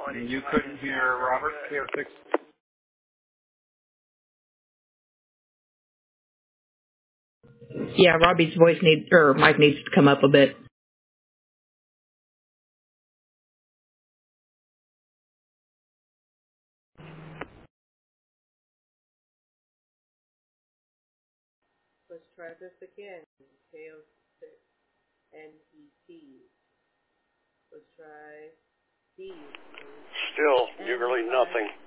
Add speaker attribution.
Speaker 1: You couldn't hear Robert? KO6?
Speaker 2: Yeah, Robbie's mic needs to come up a bit.
Speaker 3: Let's try this again. KO6 NPT. Let's try these.
Speaker 4: Still, nearly nothing.